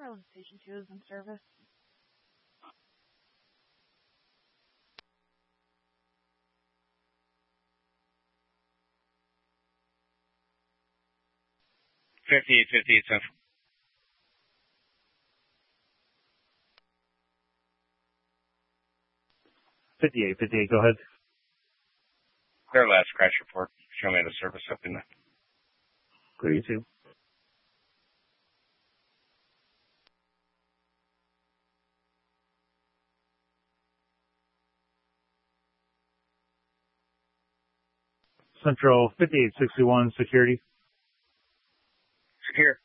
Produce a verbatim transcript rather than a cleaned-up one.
Maryland Station two is in service. fifty-eight fifty-eight Central. fifty-eight fifty-eight, go ahead. Their last crash report. Show me the service up in there. Clear you two. Central fifty-eight sixty-one, security. Secure.